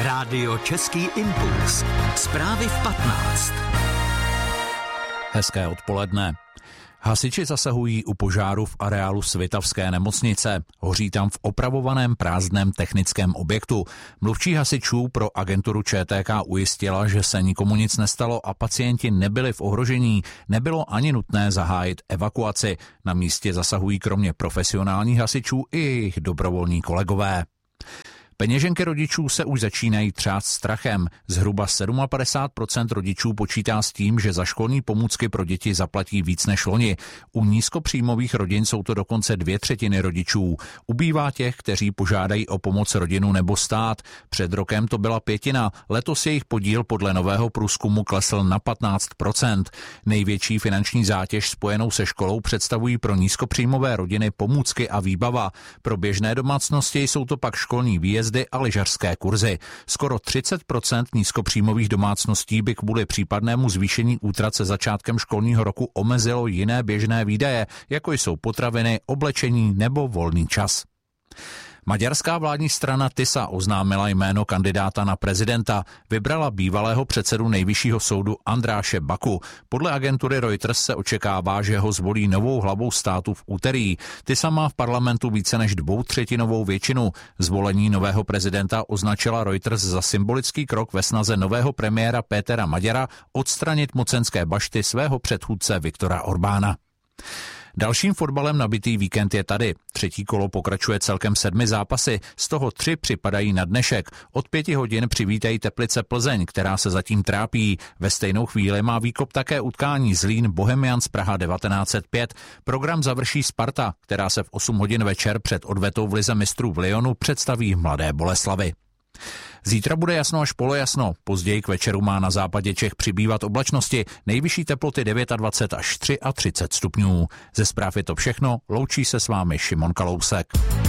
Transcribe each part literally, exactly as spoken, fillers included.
Rádio Český impuls. Zprávy v patnáct. Hezké odpoledne. Hasiči zasahují u požáru v areálu Svitavské nemocnice. Hoří tam v opravovaném prázdném technickém objektu. Mluvčí hasičů pro agenturu Č T K ujistila, že se nikomu nic nestalo a pacienti nebyli v ohrožení. Nebylo ani nutné zahájit evakuaci. Na místě zasahují kromě profesionálních hasičů i jejich dobrovolní kolegové. Peněženky rodičů se už začínají třást strachem. Zhruba padesát sedm procent rodičů počítá s tím, že za školní pomůcky pro děti zaplatí víc než loni. U nízkopříjmových rodin jsou to dokonce dvě třetiny rodičů. Ubývá těch, kteří požádají o pomoc rodinu nebo stát. Před rokem to byla pětina, letos jejich podíl podle nového průzkumu klesl na patnáct procent. Největší finanční zátěž spojenou se školou představují pro nízkopříjmové rodiny pomůcky a výbava. Pro běžné domácnosti jsou to pak školní výjezdy a lyžařské kurzy. Skoro třicet procent nízkopříjmových domácností by kvůli případnému zvýšení útrat se začátkem školního roku omezilo jiné běžné výdaje, jako jsou potraviny, oblečení nebo volný čas. Maďarská vládní strana Tisa oznámila jméno kandidáta na prezidenta. Vybrala bývalého předsedu nejvyššího soudu Andráše Baku. Podle agentury Reuters se očekává, že ho zvolí novou hlavou státu v úterý. Tisa má v parlamentu více než dvoutřetinovou většinu. Zvolení nového prezidenta označila Reuters za symbolický krok ve snaze nového premiéra Pétera Maďara odstranit mocenské bašty svého předchůdce Viktora Orbána. Dalším fotbalem nabitý víkend je tady. Třetí kolo pokračuje celkem sedmi zápasy, z toho tři připadají na dnešek. Od pěti hodin přivítají Teplice Plzeň, která se zatím trápí. Ve stejnou chvíli má výkop také utkání Zlín Bohemians Praha devatenáct set pět. Program završí Sparta, která se v osm hodin večer před odvetou v lize mistrů v Lyonu představí Mladé Boleslavi. Zítra bude jasno až polojasno, později k večeru má na západě Čech přibývat oblačnosti, nejvyšší teploty dvacet devět až třicet tři stupňů. Ze zpráv je to všechno, loučí se s vámi Šimon Kalousek.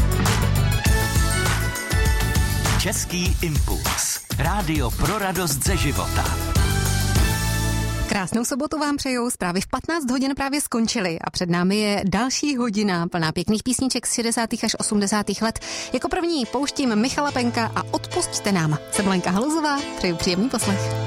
Český impuls. Rádio pro radost ze života. Krásnou sobotu vám přejou, zprávy v patnáct hodin právě skončily a před námi je další hodina plná pěkných písniček z šedesátých až osmdesátých let. Jako první pouštím Michala Penka a Odpusťte nám. Jsem Lenka Haluzová, přeju příjemný poslech.